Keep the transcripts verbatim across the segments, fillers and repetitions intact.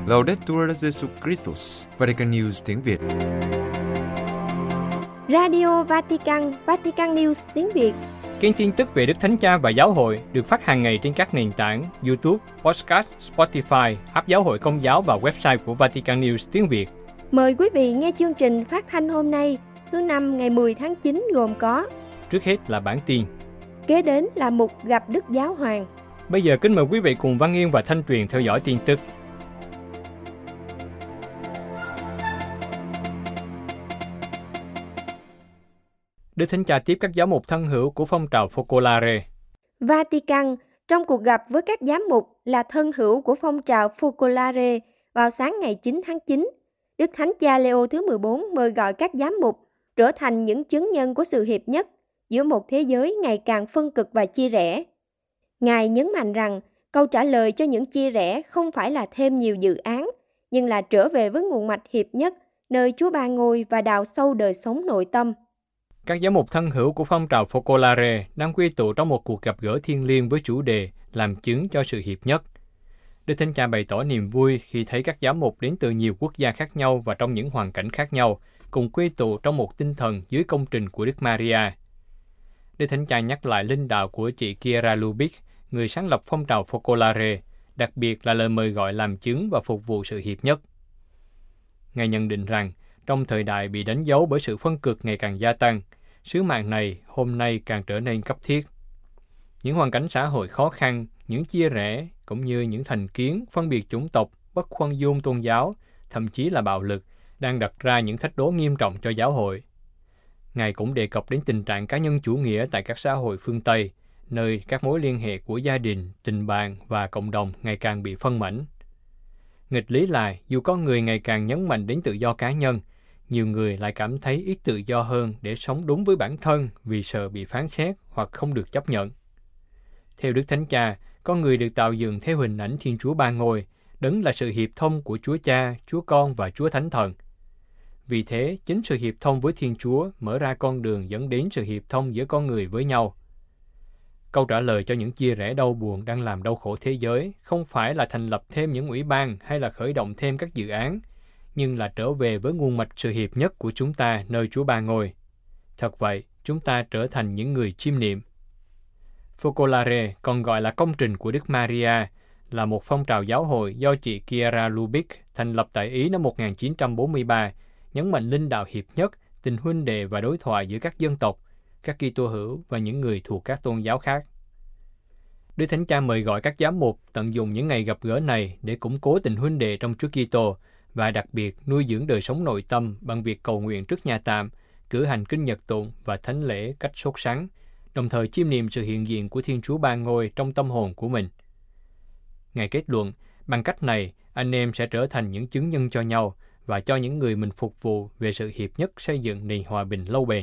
Laudetur Jesus Christus, Vatican News tiếng Việt. Radio Vatican, Vatican News tiếng Việt. Kênh tin tức về Đức Thánh Cha và Giáo hội được phát hàng ngày trên các nền tảng YouTube, Podcast, Spotify, app Giáo hội Công giáo và website của Vatican News tiếng Việt. Mời quý vị nghe chương trình phát thanh hôm nay, thứ năm ngày mười tháng chín gồm có: Trước hết là bản tin. Kế đến là mục gặp Đức Giáo Hoàng. Bây giờ kính mời quý vị cùng Văn Yên và Thanh Tuyền theo dõi tin tức. Đức Thánh Cha tiếp các giám mục thân hữu của phong trào Focolare. Vatican, trong cuộc gặp với các giám mục là thân hữu của phong trào Focolare vào sáng ngày chín tháng chín, Đức Thánh Cha Leo thứ mười bốn mời gọi các giám mục trở thành những chứng nhân của sự hiệp nhất giữa một thế giới ngày càng phân cực và chia rẽ. Ngài nhấn mạnh rằng câu trả lời cho những chia rẽ không phải là thêm nhiều dự án, nhưng là trở về với nguồn mạch hiệp nhất, nơi Chúa Ba Ngôi và đào sâu đời sống nội tâm. Các giám mục thân hữu của phong trào Focolare đang quy tụ trong một cuộc gặp gỡ thiêng liêng với chủ đề làm chứng cho sự hiệp nhất. Đức Thánh Cha bày tỏ niềm vui khi thấy các giám mục đến từ nhiều quốc gia khác nhau và trong những hoàn cảnh khác nhau, cùng quy tụ trong một tinh thần dưới công trình của Đức Maria. Đức Thánh Cha nhắc lại linh đạo của chị Chiara Lubich, người sáng lập phong trào Focolare, đặc biệt là lời mời gọi làm chứng và phục vụ sự hiệp nhất. Ngài nhận định rằng, trong thời đại bị đánh dấu bởi sự phân cực ngày càng gia tăng, sứ mạng này hôm nay càng trở nên cấp thiết. Những hoàn cảnh xã hội khó khăn, những chia rẽ, cũng như những thành kiến, phân biệt chủng tộc, bất khoan dung tôn giáo, thậm chí là bạo lực, đang đặt ra những thách đố nghiêm trọng cho giáo hội. Ngài cũng đề cập đến tình trạng cá nhân chủ nghĩa tại các xã hội phương Tây, nơi các mối liên hệ của gia đình, tình bạn và cộng đồng ngày càng bị phân mảnh. Nghịch lý là, dù con người ngày càng nhấn mạnh đến tự do cá nhân, nhiều người lại cảm thấy ít tự do hơn để sống đúng với bản thân vì sợ bị phán xét hoặc không được chấp nhận. Theo Đức Thánh Cha, con người được tạo dựng theo hình ảnh Thiên Chúa Ba Ngôi, đấng là sự hiệp thông của Chúa Cha, Chúa Con và Chúa Thánh Thần. Vì thế, chính sự hiệp thông với Thiên Chúa mở ra con đường dẫn đến sự hiệp thông giữa con người với nhau. Câu trả lời cho những chia rẽ đau buồn đang làm đau khổ thế giới không phải là thành lập thêm những ủy ban hay là khởi động thêm các dự án, nhưng là trở về với nguồn mạch sự hiệp nhất của chúng ta nơi Chúa Ba Ngôi. Thật vậy, chúng ta trở thành những người chiêm niệm. Focolare, còn gọi là công trình của Đức Maria, là một phong trào giáo hội do chị Chiara Lubich thành lập tại Ý năm một nghìn chín trăm bốn mươi ba, nhấn mạnh linh đạo hiệp nhất, tình huynh đệ và đối thoại giữa các dân tộc, các Kitô hữu và những người thuộc các tôn giáo khác. Đức Thánh Cha mời gọi các giám mục tận dụng những ngày gặp gỡ này để củng cố tình huynh đệ trong Chúa Kitô và đặc biệt nuôi dưỡng đời sống nội tâm bằng việc cầu nguyện trước nhà tạm, cử hành kinh nhật tụng và thánh lễ cách sốt sắng, đồng thời chiêm niệm sự hiện diện của Thiên Chúa Ba Ngôi trong tâm hồn của mình. Ngài kết luận, bằng cách này, anh em sẽ trở thành những chứng nhân cho nhau và cho những người mình phục vụ về sự hiệp nhất xây dựng nền hòa bình lâu bền.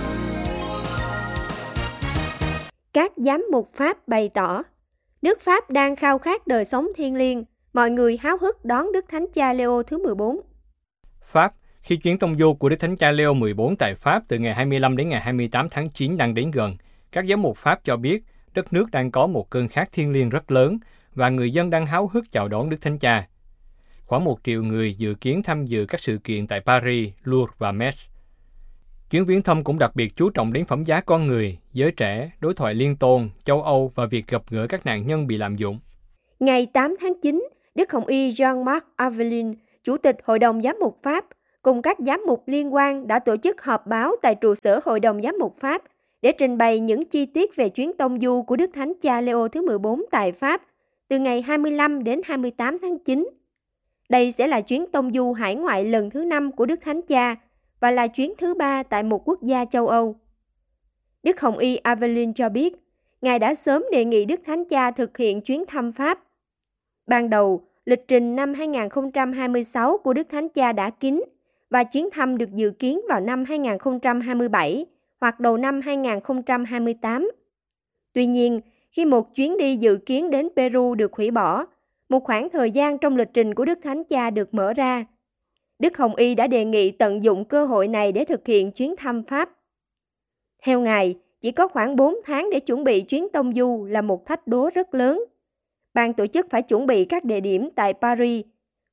Các giám mục Pháp bày tỏ, nước Pháp đang khao khát đời sống thiêng liêng, mọi người háo hức đón Đức Thánh Cha Leo thứ mười bốn. Pháp, khi chuyến tông du của Đức Thánh Cha Leo mười bốn tại Pháp từ ngày hai mươi lăm đến ngày hai mươi tám tháng chín đang đến gần, các giám mục Pháp cho biết đất nước đang có một cơn khát thiêng liêng rất lớn và người dân đang háo hức chào đón Đức Thánh Cha. Khoảng một triệu người dự kiến tham dự các sự kiện tại Paris, Lourdes và Metz. Chuyến viếng thăm cũng đặc biệt chú trọng đến phẩm giá con người, giới trẻ, đối thoại liên tôn, châu Âu và việc gặp gỡ các nạn nhân bị lạm dụng. Ngày tám tháng chín, Đức Hồng Y Jean-Marc Avelin, Chủ tịch Hội đồng Giám mục Pháp, cùng các giám mục liên quan đã tổ chức họp báo tại trụ sở Hội đồng Giám mục Pháp để trình bày những chi tiết về chuyến tông du của Đức Thánh Cha Leo thứ mười bốn tại Pháp từ ngày hai mươi lăm đến hai mươi tám tháng chín. Đây sẽ là chuyến tông du hải ngoại lần thứ năm của Đức Thánh Cha và là chuyến thứ ba tại một quốc gia châu Âu. Đức Hồng Y Avelin cho biết, Ngài đã sớm đề nghị Đức Thánh Cha thực hiện chuyến thăm Pháp. Ban đầu, lịch trình năm hai nghìn không trăm hai mươi sáu của Đức Thánh Cha đã kín và chuyến thăm được dự kiến vào năm hai nghìn không trăm hai mươi bảy hoặc đầu năm hai nghìn không trăm hai mươi tám. Tuy nhiên, khi một chuyến đi dự kiến đến Peru được hủy bỏ, một khoảng thời gian trong lịch trình của Đức Thánh Cha được mở ra. Đức Hồng Y đã đề nghị tận dụng cơ hội này để thực hiện chuyến thăm Pháp. Theo Ngài, chỉ có khoảng bốn tháng để chuẩn bị chuyến tông du là một thách đố rất lớn. Ban tổ chức phải chuẩn bị các địa điểm tại Paris,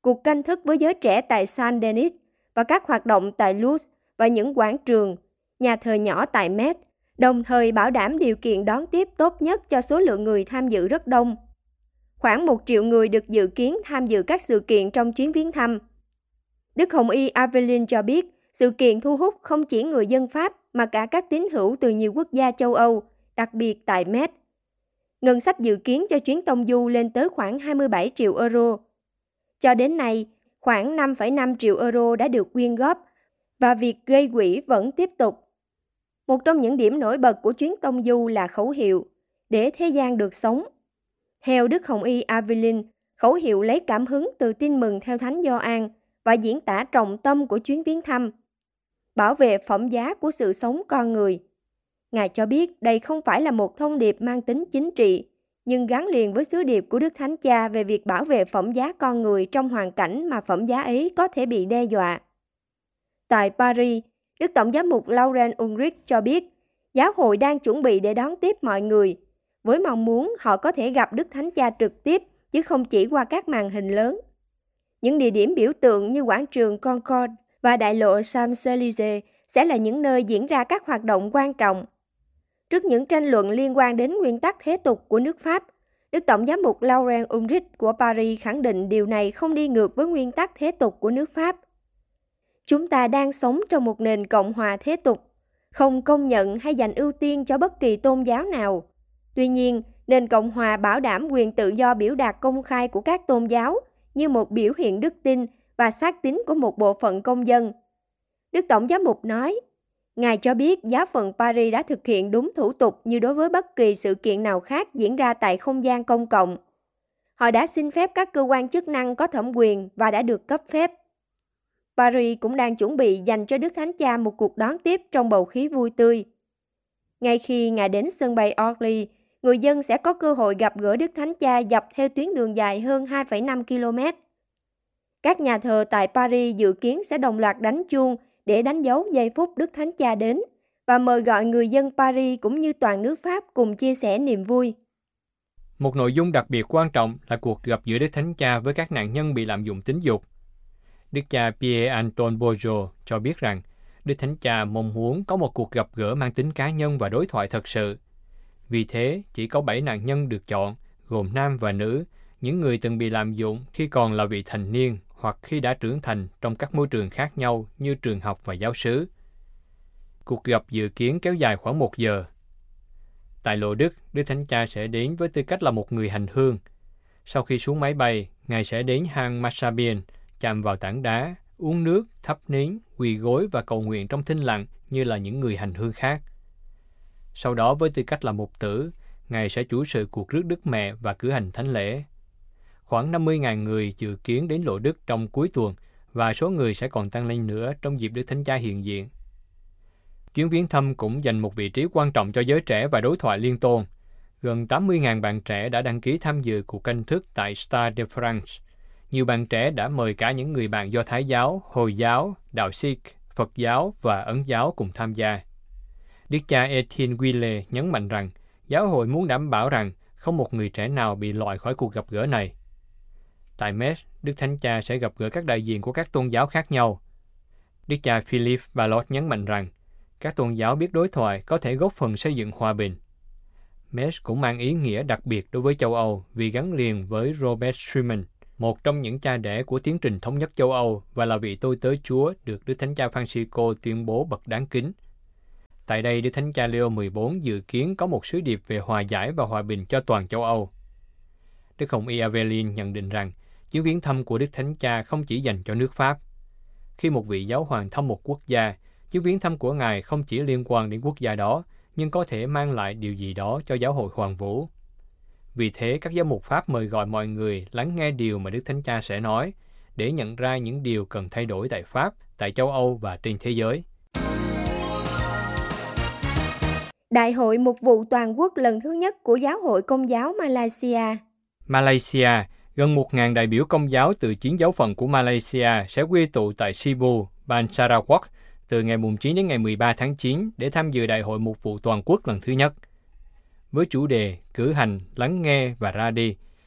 cuộc canh thức với giới trẻ tại Saint Denis và các hoạt động tại Lourdes và những quảng trường, nhà thờ nhỏ tại Metz, đồng thời bảo đảm điều kiện đón tiếp tốt nhất cho số lượng người tham dự rất đông. Khoảng một triệu người được dự kiến tham dự các sự kiện trong chuyến viếng thăm. Đức Hồng Y Aveline cho biết, sự kiện thu hút không chỉ người dân Pháp mà cả các tín hữu từ nhiều quốc gia châu Âu, đặc biệt tại Metz. Ngân sách dự kiến cho chuyến tông du lên tới khoảng hai mươi bảy triệu euro. Cho đến nay, khoảng năm phẩy năm triệu euro đã được quyên góp và việc gây quỹ vẫn tiếp tục. Một trong những điểm nổi bật của chuyến tông du là khẩu hiệu để thế gian được sống. Theo Đức Hồng Y Aveline, khẩu hiệu lấy cảm hứng từ tin mừng theo Thánh Gioan và diễn tả trọng tâm của chuyến viếng thăm. Bảo vệ phẩm giá của sự sống con người. Ngài cho biết đây không phải là một thông điệp mang tính chính trị, nhưng gắn liền với sứ điệp của Đức Thánh Cha về việc bảo vệ phẩm giá con người trong hoàn cảnh mà phẩm giá ấy có thể bị đe dọa. Tại Paris, Đức Tổng giám mục Laurent Ulrich cho biết, giáo hội đang chuẩn bị để đón tiếp mọi người, với mong muốn họ có thể gặp Đức Thánh Cha trực tiếp, chứ không chỉ qua các màn hình lớn. Những địa điểm biểu tượng như quảng trường Concorde và đại lộ Champs-Élysées sẽ là những nơi diễn ra các hoạt động quan trọng. Trước những tranh luận liên quan đến nguyên tắc thế tục của nước Pháp, Đức Tổng giám mục Laurent Ulrich của Paris khẳng định điều này không đi ngược với nguyên tắc thế tục của nước Pháp. Chúng ta đang sống trong một nền cộng hòa thế tục, không công nhận hay dành ưu tiên cho bất kỳ tôn giáo nào. Tuy nhiên, nền cộng hòa bảo đảm quyền tự do biểu đạt công khai của các tôn giáo như một biểu hiện đức tin và xác tín của một bộ phận công dân. Đức Tổng giám mục nói, Ngài cho biết giáo phận Paris đã thực hiện đúng thủ tục như đối với bất kỳ sự kiện nào khác diễn ra tại không gian công cộng. Họ đã xin phép các cơ quan chức năng có thẩm quyền và đã được cấp phép. Paris cũng đang chuẩn bị dành cho Đức Thánh Cha một cuộc đón tiếp trong bầu khí vui tươi. Ngay khi Ngài đến sân bay Orly, người dân sẽ có cơ hội gặp gỡ Đức Thánh Cha dọc theo tuyến đường dài hơn hai phẩy năm ki lô mét. Các nhà thờ tại Paris dự kiến sẽ đồng loạt đánh chuông để đánh dấu giây phút Đức Thánh Cha đến và mời gọi người dân Paris cũng như toàn nước Pháp cùng chia sẻ niềm vui. Một nội dung đặc biệt quan trọng là cuộc gặp giữa Đức Thánh Cha với các nạn nhân bị lạm dụng tính dục. Đức cha Pierre-Antoine Bourgeot cho biết rằng Đức Thánh Cha mong muốn có một cuộc gặp gỡ mang tính cá nhân và đối thoại thật sự. Vì thế, chỉ có bảy nạn nhân được chọn, gồm nam và nữ, những người từng bị lạm dụng khi còn là vị thành niên hoặc khi đã trưởng thành trong các môi trường khác nhau như trường học và giáo xứ. Cuộc gặp dự kiến kéo dài khoảng một giờ. Tại Lộ Đức, Đức Thánh Cha sẽ đến với tư cách là một người hành hương. Sau khi xuống máy bay, Ngài sẽ đến hang Massabielle, chạm vào tảng đá, uống nước, thắp nến, quỳ gối và cầu nguyện trong thinh lặng như là những người hành hương khác. Sau đó, với tư cách là mục tử, Ngài sẽ chủ sự cuộc rước Đức Mẹ và cử hành thánh lễ. Khoảng năm mươi nghìn người dự kiến đến Lộ Đức trong cuối tuần và số người sẽ còn tăng lên nữa trong dịp Đức Thánh Cha hiện diện. Chuyến viếng thăm cũng dành một vị trí quan trọng cho giới trẻ và đối thoại liên tôn. Gần tám mươi nghìn bạn trẻ đã đăng ký tham dự cuộc canh thức tại Stade de France. Nhiều bạn trẻ đã mời cả những người bạn Do Thái giáo, Hồi giáo, Đạo Sikh, Phật giáo và Ấn giáo cùng tham gia. Đức cha Etienne Guillet nhấn mạnh rằng giáo hội muốn đảm bảo rằng không một người trẻ nào bị loại khỏi cuộc gặp gỡ này. Tại Metz, Đức Thánh Cha sẽ gặp gỡ các đại diện của các tôn giáo khác nhau. Đức cha Philippe Ballot nhấn mạnh rằng các tôn giáo biết đối thoại có thể góp phần xây dựng hòa bình. Metz cũng mang ý nghĩa đặc biệt đối với châu Âu vì gắn liền với Robert Schuman, một trong những cha đẻ của tiến trình thống nhất châu Âu và là vị tôi tớ Chúa được Đức Thánh Cha Francisco tuyên bố bậc đáng kính. Tại đây, Đức Thánh Cha Leo mười bốn dự kiến có một sứ điệp về hòa giải và hòa bình cho toàn châu Âu. Đức Hồng Y Aveline nhận định rằng chuyến viếng thăm của Đức Thánh Cha không chỉ dành cho nước Pháp. Khi một vị giáo hoàng thăm một quốc gia, chuyến viếng thăm của Ngài không chỉ liên quan đến quốc gia đó, nhưng có thể mang lại điều gì đó cho giáo hội Hoàng Vũ. Vì thế, các giám mục Pháp mời gọi mọi người lắng nghe điều mà Đức Thánh Cha sẽ nói, để nhận ra những điều cần thay đổi tại Pháp, tại châu Âu và trên thế giới. Đại hội mục vụ toàn quốc lần thứ nhất của Giáo hội Công giáo Malaysia. Malaysia, gần một nghìn đại biểu Công giáo từ chín giáo phận của Malaysia sẽ quy tụ tại Sibu, bang Sarawak, từ ngày chín đến ngày mười ba tháng chín để tham dự Đại hội mục vụ toàn quốc lần thứ nhất. Với chủ đề cử hành, lắng nghe và ra đi,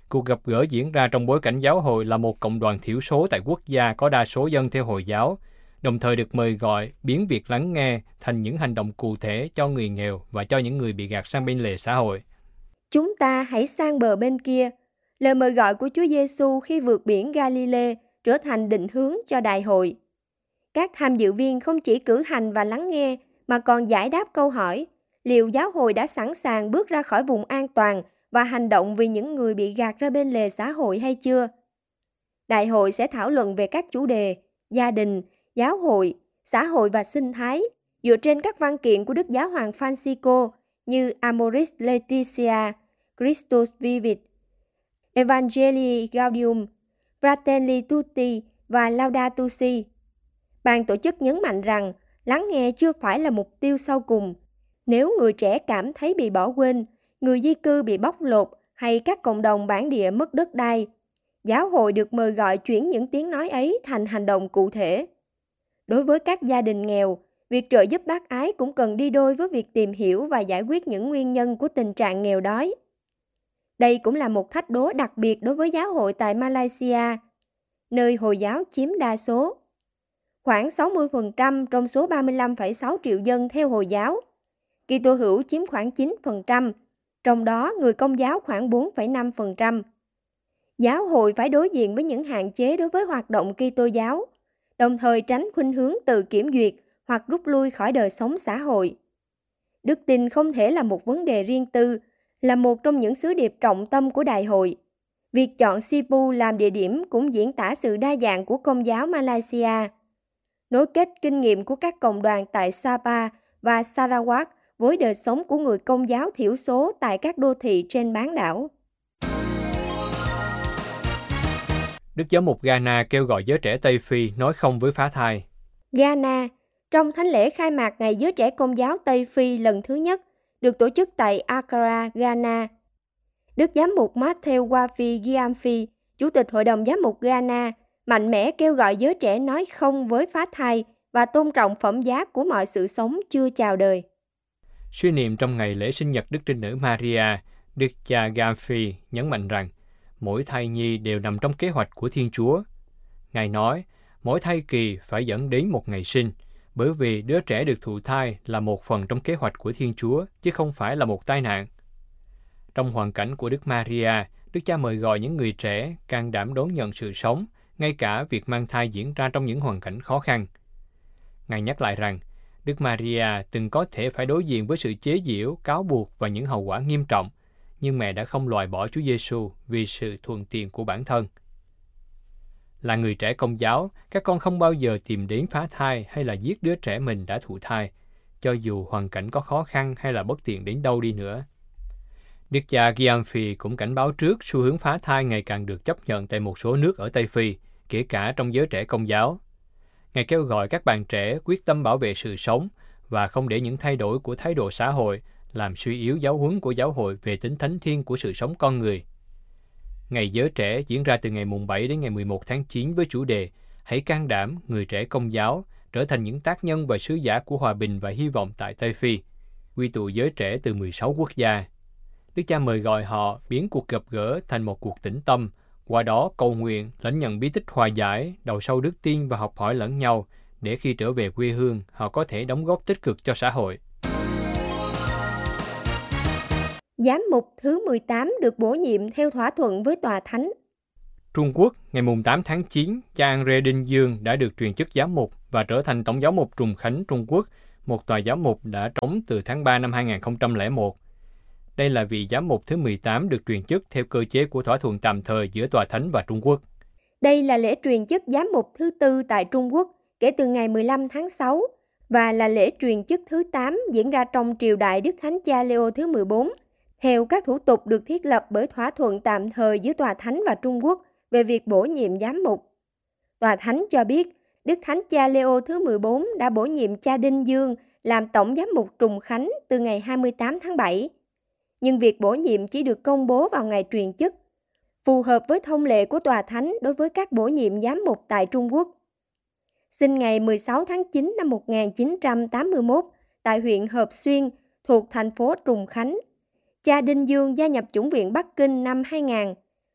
Cuộc gặp gỡ diễn ra trong bối cảnh giáo hội là một cộng đoàn thiểu số tại quốc gia có đa số dân theo Hồi giáo, đồng thời được mời gọi biến việc lắng nghe thành những hành động cụ thể cho người nghèo và cho những người bị gạt sang bên lề xã hội. Chúng ta hãy sang bờ bên kia. Lời mời gọi của Chúa Giêsu khi vượt biển Galilee trở thành định hướng cho đại hội. Các tham dự viên không chỉ cử hành và lắng nghe, mà còn giải đáp câu hỏi, liệu giáo hội đã sẵn sàng bước ra khỏi vùng an toàn và hành động vì những người bị gạt ra bên lề xã hội hay chưa? Đại hội sẽ thảo luận về các chủ đề gia đình, giáo hội, xã hội và sinh thái, dựa trên các văn kiện của Đức Giáo hoàng Francisco như Amoris Laetitia, Christus Vivit, Evangelii Gaudium, Fratelli Tutti và Laudato Si. Ban tổ chức nhấn mạnh rằng lắng nghe chưa phải là mục tiêu sau cùng. Nếu người trẻ cảm thấy bị bỏ quên, người di cư bị bóc lột hay các cộng đồng bản địa mất đất đai, giáo hội được mời gọi chuyển những tiếng nói ấy thành hành động cụ thể. Đối với các gia đình nghèo, việc trợ giúp bác ái cũng cần đi đôi với việc tìm hiểu và giải quyết những nguyên nhân của tình trạng nghèo đói. Đây cũng là một thách đố đặc biệt đối với giáo hội tại Malaysia, nơi Hồi giáo chiếm đa số. Khoảng sáu mươi phần trăm trong số ba mươi lăm phẩy sáu triệu dân theo Hồi giáo. Kitô hữu chiếm khoảng chín phần trăm, trong đó người Công giáo khoảng bốn phẩy năm phần trăm. Giáo hội phải đối diện với những hạn chế đối với hoạt động Kitô giáo, đồng thời tránh khuynh hướng tự kiểm duyệt hoặc rút lui khỏi đời sống xã hội. Đức tin không thể là một vấn đề riêng tư, là một trong những sứ điệp trọng tâm của đại hội. Việc chọn Sipu làm địa điểm cũng diễn tả sự đa dạng của Công giáo Malaysia. Nối kết kinh nghiệm của các cộng đoàn tại Sabah và Sarawak với đời sống của người Công giáo thiểu số tại các đô thị trên bán đảo. Đức Giám mục Ghana kêu gọi giới trẻ Tây Phi nói không với phá thai. Ghana, trong thánh lễ khai mạc Ngày Giới trẻ Công giáo Tây Phi lần thứ nhất, được tổ chức tại Accra, Ghana. Đức Giám mục Matthew Wafi Gyamfi, Chủ tịch Hội đồng Giám mục Ghana, mạnh mẽ kêu gọi giới trẻ nói không với phá thai và tôn trọng phẩm giá của mọi sự sống chưa chào đời. Suy niệm trong ngày lễ sinh nhật Đức Trinh Nữ Maria, Đức cha Gyamfi nhấn mạnh rằng mỗi thai nhi đều nằm trong kế hoạch của Thiên Chúa. Ngài nói, mỗi thai kỳ phải dẫn đến một ngày sinh, bởi vì đứa trẻ được thụ thai là một phần trong kế hoạch của Thiên Chúa, chứ không phải là một tai nạn. Trong hoàn cảnh của Đức Maria, Đức cha mời gọi những người trẻ can đảm đón nhận sự sống, ngay cả việc mang thai diễn ra trong những hoàn cảnh khó khăn. Ngài nhắc lại rằng, Đức Maria từng có thể phải đối diện với sự chế giễu, cáo buộc và những hậu quả nghiêm trọng, nhưng mẹ đã không loại bỏ Chúa Giêsu vì sự thuận tiện của bản thân. Là người trẻ Công giáo, các con không bao giờ tìm đến phá thai hay là giết đứa trẻ mình đã thụ thai, cho dù hoàn cảnh có khó khăn hay là bất tiện đến đâu đi nữa. Đức cha Gyamfi cũng cảnh báo trước xu hướng phá thai ngày càng được chấp nhận tại một số nước ở Tây Phi, kể cả trong giới trẻ Công giáo. Ngài kêu gọi các bạn trẻ quyết tâm bảo vệ sự sống và không để những thay đổi của thái độ xã hội làm suy yếu giáo huấn của giáo hội về tính thánh thiêng của sự sống con người. Ngày giới trẻ diễn ra từ ngày mùng bảy đến ngày mười một tháng chín với chủ đề Hãy can đảm, người trẻ Công giáo, trở thành những tác nhân và sứ giả của hòa bình và hy vọng tại Tây Phi, quy tụ giới trẻ từ mười sáu quốc gia. Đức cha mời gọi họ biến cuộc gặp gỡ thành một cuộc tĩnh tâm, qua đó cầu nguyện, lãnh nhận bí tích hòa giải, đầu sâu đức tin và học hỏi lẫn nhau, để khi trở về quê hương, họ có thể đóng góp tích cực cho xã hội. Giám mục thứ mười tám được bổ nhiệm theo thỏa thuận với Tòa Thánh. Trung Quốc, ngày tám tháng chín, cha Andre Đinh Dương đã được truyền chức giám mục và trở thành tổng giám mục Trùng Khánh Trung Quốc, một tòa giám mục đã trống từ tháng ba năm hai nghìn không trăm lẻ một. Đây là vị giám mục thứ mười tám được truyền chức theo cơ chế của thỏa thuận tạm thời giữa Tòa Thánh và Trung Quốc. Đây là lễ truyền chức giám mục thứ tư tại Trung Quốc kể từ ngày mười lăm tháng sáu và là lễ truyền chức thứ tám diễn ra trong triều đại Đức Thánh Cha Leo thứ mười bốn, theo các thủ tục được thiết lập bởi thỏa thuận tạm thời giữa Tòa Thánh và Trung Quốc về việc bổ nhiệm giám mục. Tòa Thánh cho biết Đức Thánh Cha Leo thứ mười bốn đã bổ nhiệm cha Đinh Dương làm tổng giám mục Trùng Khánh từ ngày hai mươi tám tháng bảy. Nhưng việc bổ nhiệm chỉ được công bố vào ngày truyền chức, phù hợp với thông lệ của Tòa Thánh đối với các bổ nhiệm giám mục tại Trung Quốc. Sinh ngày mười sáu tháng chín năm một nghìn chín trăm tám mươi mốt tại huyện Hợp Xuyên thuộc thành phố Trùng Khánh, cha Đinh Dương gia nhập chủng viện Bắc Kinh năm hai nghìn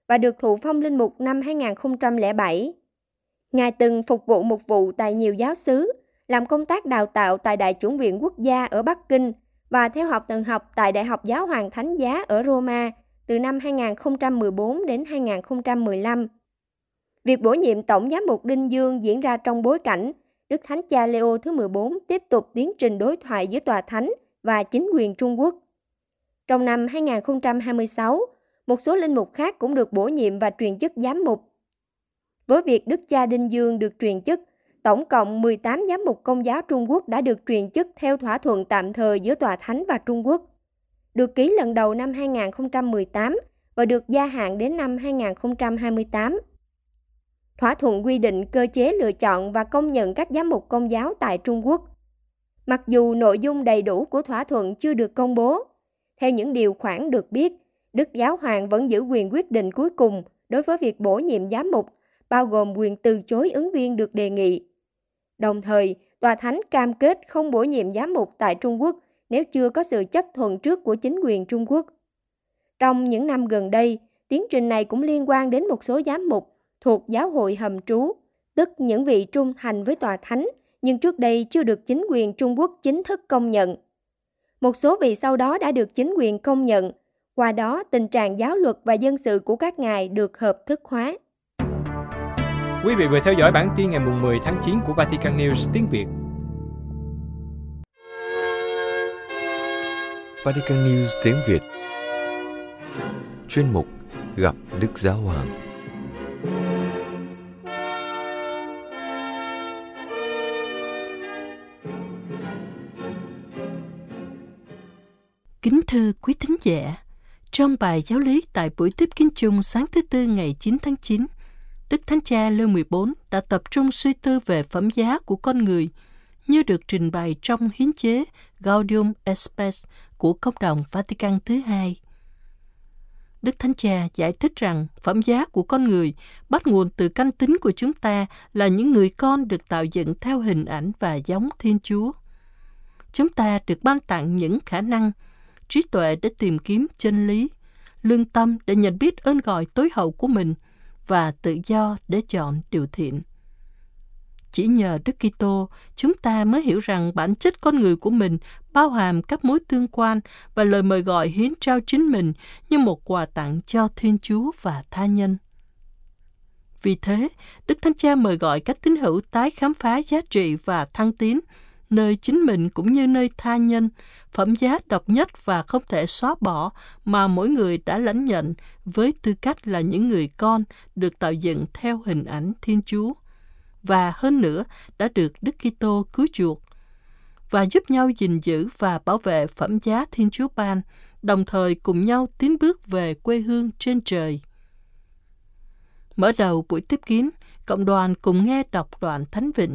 và được thụ phong linh mục năm hai không không bảy. Ngài từng phục vụ mục vụ tại nhiều giáo xứ, làm công tác đào tạo tại Đại chủng viện quốc gia ở Bắc Kinh và theo học tầng học tại Đại học Giáo hoàng Thánh giá ở Roma từ năm hai không một bốn đến hai không một lăm. Việc bổ nhiệm Tổng giám mục Đinh Dương diễn ra trong bối cảnh Đức Thánh Cha Leo thứ mười bốn tiếp tục tiến trình đối thoại giữa Tòa Thánh và chính quyền Trung Quốc. Trong năm hai không hai sáu, một số linh mục khác cũng được bổ nhiệm và truyền chức giám mục. Với việc Đức cha Đinh Dương được truyền chức, tổng cộng mười tám giám mục Công giáo Trung Quốc đã được truyền chức theo thỏa thuận tạm thời giữa Tòa Thánh và Trung Quốc. Được ký lần đầu năm hai không một tám và được gia hạn đến năm hai không hai tám. Thỏa thuận quy định cơ chế lựa chọn và công nhận các giám mục Công giáo tại Trung Quốc. Mặc dù nội dung đầy đủ của thỏa thuận chưa được công bố, theo những điều khoản được biết, Đức Giáo Hoàng vẫn giữ quyền quyết định cuối cùng đối với việc bổ nhiệm giám mục, bao gồm quyền từ chối ứng viên được đề nghị. Đồng thời, Tòa Thánh cam kết không bổ nhiệm giám mục tại Trung Quốc nếu chưa có sự chấp thuận trước của chính quyền Trung Quốc. Trong những năm gần đây, tiến trình này cũng liên quan đến một số giám mục thuộc giáo hội hầm trú, tức những vị trung thành với Tòa Thánh, nhưng trước đây chưa được chính quyền Trung Quốc chính thức công nhận. Một số vị sau đó đã được chính quyền công nhận, qua đó tình trạng giáo luật và dân sự của các ngài được hợp thức hóa. Quý vị vừa theo dõi bản tin ngày mười tháng chín của Vatican News tiếng Việt. Vatican News tiếng Việt. Chuyên mục Gặp Đức Giáo Hoàng. Kính thưa quý thính giả, trong bài giáo lý tại buổi tiếp kiến chung sáng thứ Tư ngày chín tháng chín, Đức Thánh Cha Leo mười bốn đã tập trung suy tư về phẩm giá của con người như được trình bày trong hiến chế Gaudium et Spes của Công đồng Vatican thứ hai. Đức Thánh Cha giải thích rằng phẩm giá của con người bắt nguồn từ căn tính của chúng ta là những người con được tạo dựng theo hình ảnh và giống Thiên Chúa. Chúng ta được ban tặng những khả năng, trí tuệ để tìm kiếm chân lý, lương tâm để nhận biết ơn gọi tối hậu của mình và tự do để chọn điều thiện. Chỉ nhờ Đức Kitô, chúng ta mới hiểu rằng bản chất con người của mình bao hàm các mối tương quan và lời mời gọi hiến trao chính mình như một quà tặng cho Thiên Chúa và tha nhân. Vì thế, Đức Thánh Cha mời gọi các tín hữu tái khám phá giá trị và thăng tiến, nơi chính mình cũng như nơi tha nhân, phẩm giá độc nhất và không thể xóa bỏ mà mỗi người đã lãnh nhận với tư cách là những người con được tạo dựng theo hình ảnh Thiên Chúa, và hơn nữa đã được Đức Kitô cứu chuộc, và giúp nhau gìn giữ và bảo vệ phẩm giá Thiên Chúa ban, đồng thời cùng nhau tiến bước về quê hương trên trời. Mở đầu buổi tiếp kiến, cộng đoàn cùng nghe đọc đoạn Thánh Vịnh.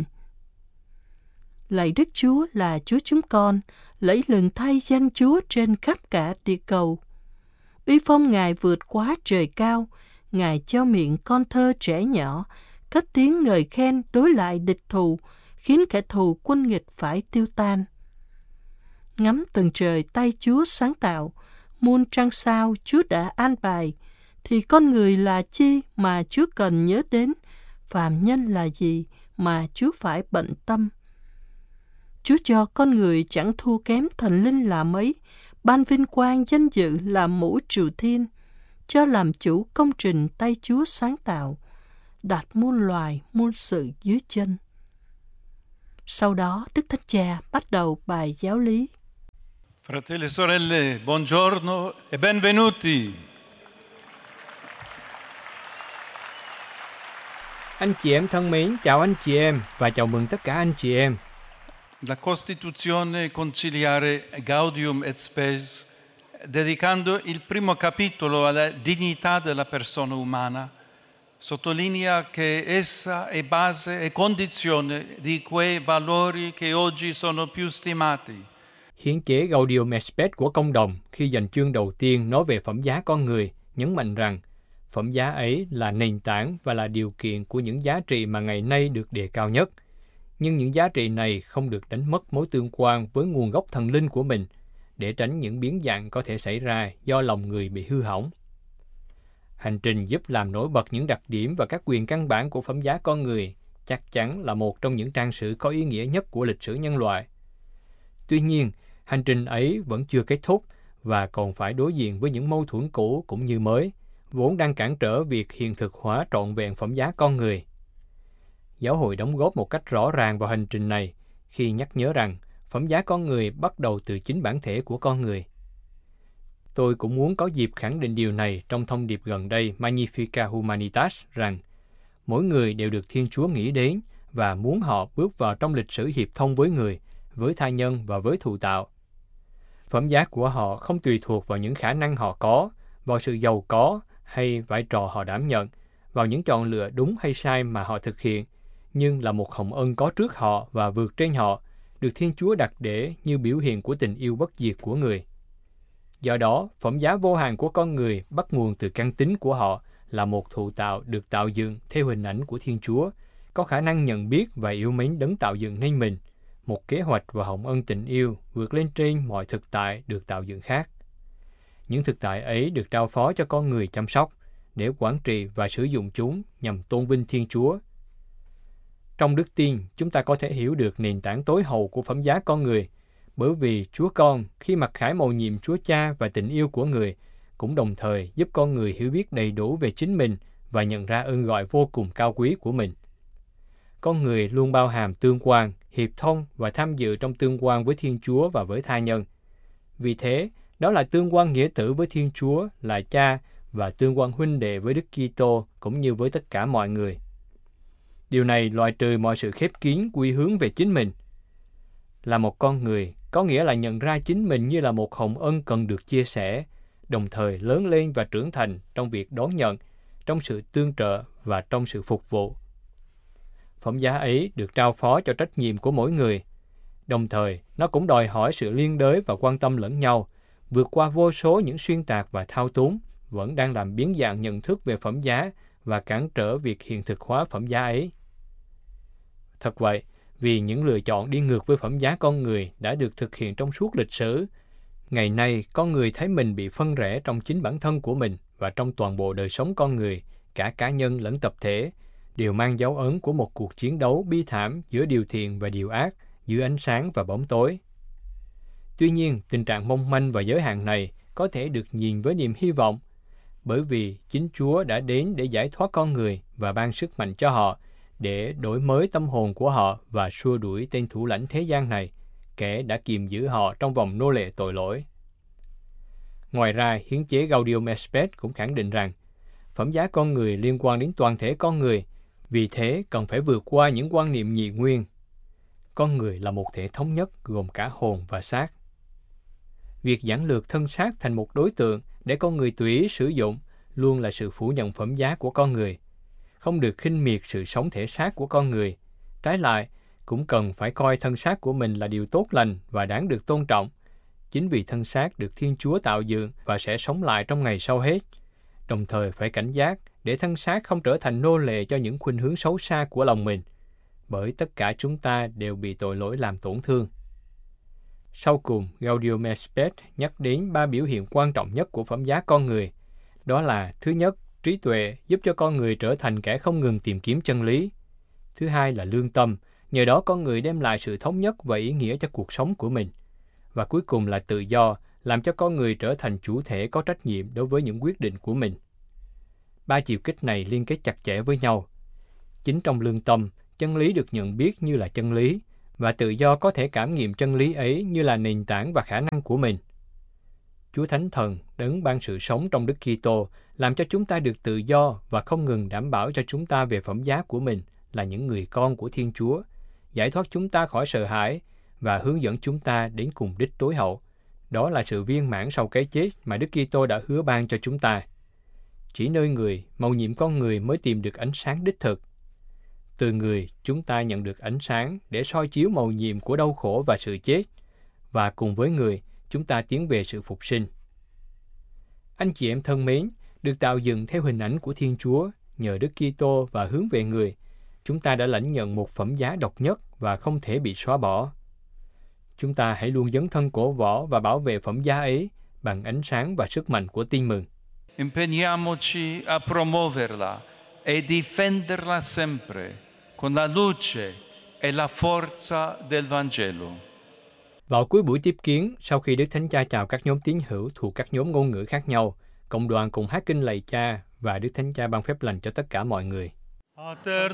Lạy Đức Chúa là Chúa chúng con, lẫy lừng thay danh Chúa trên khắp cả địa cầu. Uy phong Ngài vượt quá trời cao, Ngài cho miệng con thơ trẻ nhỏ, cất tiếng ngợi khen đối lại địch thù, khiến kẻ thù quân nghịch phải tiêu tan. Ngắm tầng trời tay Chúa sáng tạo, muôn trăng sao Chúa đã an bài, thì con người là chi mà Chúa cần nhớ đến, phàm nhân là gì mà Chúa phải bận tâm. Chúa cho con người chẳng thua kém thần linh là mấy, ban vinh quang danh dự là mũ triều thiên, cho làm chủ công trình tay Chúa sáng tạo, đặt muôn loài muôn sự dưới chân. Sau đó, Đức Thánh Cha bắt đầu bài giáo lý. Fratelli e sorelle, buongiorno e benvenuti. Anh chị em thân mến, chào anh chị em và chào mừng tất cả anh chị em. La Costituzione conciliare Gaudium et Spes, dedicando il primo capitolo alla dignità della persona umana, sottolinea che essa è base e condizione di quei valori che oggi sono più stimati. Hiến chế Gaudium et Spes của Công đồng khi dành chương đầu tiên nói về phẩm giá con người, nhấn mạnh rằng phẩm giá ấy là nền tảng và là điều kiện của những giá trị mà ngày nay được đề cao nhất. Nhưng những giá trị này không được đánh mất mối tương quan với nguồn gốc thần linh của mình, để tránh những biến dạng có thể xảy ra do lòng người bị hư hỏng. Hành trình giúp làm nổi bật những đặc điểm và các quyền căn bản của phẩm giá con người chắc chắn là một trong những trang sử có ý nghĩa nhất của lịch sử nhân loại. Tuy nhiên, hành trình ấy vẫn chưa kết thúc và còn phải đối diện với những mâu thuẫn cũ cũng như mới, vốn đang cản trở việc hiện thực hóa trọn vẹn phẩm giá con người. Giáo hội đóng góp một cách rõ ràng vào hành trình này khi nhắc nhớ rằng phẩm giá con người bắt đầu từ chính bản thể của con người. Tôi cũng muốn có dịp khẳng định điều này trong thông điệp gần đây Magnificat Humanitas rằng mỗi người đều được Thiên Chúa nghĩ đến và muốn họ bước vào trong lịch sử hiệp thông với người, với tha nhân và với thụ tạo. Phẩm giá của họ không tùy thuộc vào những khả năng họ có, vào sự giàu có hay vai trò họ đảm nhận, vào những chọn lựa đúng hay sai mà họ thực hiện, nhưng là một hồng ân có trước họ và vượt trên họ, được Thiên Chúa đặt để như biểu hiện của tình yêu bất diệt của người. Do đó, phẩm giá vô hạn của con người bắt nguồn từ căn tính của họ là một thụ tạo được tạo dựng theo hình ảnh của Thiên Chúa, có khả năng nhận biết và yêu mến đấng tạo dựng nên mình, một kế hoạch và hồng ân tình yêu vượt lên trên mọi thực tại được tạo dựng khác. Những thực tại ấy được trao phó cho con người chăm sóc, để quản trị và sử dụng chúng nhằm tôn vinh Thiên Chúa. Trong đức tin, chúng ta có thể hiểu được nền tảng tối hậu của phẩm giá con người, bởi vì Chúa Con, khi mặc khải mầu nhiệm Chúa Cha và tình yêu của người, cũng đồng thời giúp con người hiểu biết đầy đủ về chính mình và nhận ra ơn gọi vô cùng cao quý của mình. Con người luôn bao hàm tương quan, hiệp thông và tham dự trong tương quan với Thiên Chúa và với tha nhân. Vì thế, đó là tương quan nghĩa tử với Thiên Chúa, là Cha, và tương quan huynh đệ với Đức Kitô cũng như với tất cả mọi người. Điều này loại trừ mọi sự khép kín quy hướng về chính mình. Là một con người, có nghĩa là nhận ra chính mình như là một hồng ân cần được chia sẻ, đồng thời lớn lên và trưởng thành trong việc đón nhận, trong sự tương trợ và trong sự phục vụ. Phẩm giá ấy được trao phó cho trách nhiệm của mỗi người. Đồng thời, nó cũng đòi hỏi sự liên đới và quan tâm lẫn nhau, vượt qua vô số những xuyên tạc và thao túng, vẫn đang làm biến dạng nhận thức về phẩm giá và cản trở việc hiện thực hóa phẩm giá ấy. Thật vậy, vì những lựa chọn đi ngược với phẩm giá con người đã được thực hiện trong suốt lịch sử, ngày nay con người thấy mình bị phân rẽ trong chính bản thân của mình và trong toàn bộ đời sống con người, cả cá nhân lẫn tập thể, đều mang dấu ấn của một cuộc chiến đấu bi thảm giữa điều thiện và điều ác, giữa ánh sáng và bóng tối. Tuy nhiên, tình trạng mong manh và giới hạn này có thể được nhìn với niềm hy vọng, bởi vì chính Chúa đã đến để giải thoát con người và ban sức mạnh cho họ, để đổi mới tâm hồn của họ và xua đuổi tên thủ lãnh thế gian này, kẻ đã kiềm giữ họ trong vòng nô lệ tội lỗi. Ngoài ra, hiến chế Gaudium et Spes cũng khẳng định rằng, phẩm giá con người liên quan đến toàn thể con người, vì thế cần phải vượt qua những quan niệm nhị nguyên. Con người là một thể thống nhất gồm cả hồn và xác. Việc giản lược thân xác thành một đối tượng để con người tùy ý sử dụng luôn là sự phủ nhận phẩm giá của con người. Không được khinh miệt sự sống thể xác của con người. Trái lại, cũng cần phải coi thân xác của mình là điều tốt lành và đáng được tôn trọng. Chính vì thân xác được Thiên Chúa tạo dựng và sẽ sống lại trong ngày sau hết. Đồng thời phải cảnh giác để thân xác không trở thành nô lệ cho những khuynh hướng xấu xa của lòng mình, bởi tất cả chúng ta đều bị tội lỗi làm tổn thương. Sau cùng, Gaudium et Spes nhắc đến ba biểu hiện quan trọng nhất của phẩm giá con người. Đó là, thứ nhất, trí tuệ giúp cho con người trở thành kẻ không ngừng tìm kiếm chân lý. Thứ hai là lương tâm, nhờ đó con người đem lại sự thống nhất và ý nghĩa cho cuộc sống của mình. Và cuối cùng là tự do, làm cho con người trở thành chủ thể có trách nhiệm đối với những quyết định của mình. Ba chiều kích này liên kết chặt chẽ với nhau. Chính trong lương tâm, chân lý được nhận biết như là chân lý, và tự do có thể cảm nghiệm chân lý ấy như là nền tảng và khả năng của mình. Chúa Thánh Thần, đấng ban sự sống trong Đức Kitô, làm cho chúng ta được tự do và không ngừng đảm bảo cho chúng ta về phẩm giá của mình là những người con của Thiên Chúa, giải thoát chúng ta khỏi sợ hãi và hướng dẫn chúng ta đến cùng đích tối hậu. Đó là sự viên mãn sau cái chết mà Đức Kitô đã hứa ban cho chúng ta. Chỉ nơi người, mầu nhiệm con người mới tìm được ánh sáng đích thực. Từ người, chúng ta nhận được ánh sáng để soi chiếu mầu nhiệm của đau khổ và sự chết, và cùng với người, chúng ta tiến về sự phục sinh. Anh chị em thân mến, được tạo dựng theo hình ảnh của Thiên Chúa, nhờ Đức Kitô và hướng về người, chúng ta đã lãnh nhận một phẩm giá độc nhất và không thể bị xóa bỏ. Chúng ta hãy luôn dấn thân cổ võ và bảo vệ phẩm giá ấy bằng ánh sáng và sức mạnh của tin mừng. impegniamoci a promuoverla e difenderla sempre con la luce e la forza del Vangelo. Vào cuối buổi tiếp kiến, sau khi Đức Thánh Cha chào các nhóm tín hữu thuộc các nhóm ngôn ngữ khác nhau, cộng đoàn cùng hát kinh lạy Cha và Đức Thánh Cha ban phép lành cho tất cả mọi người. Pater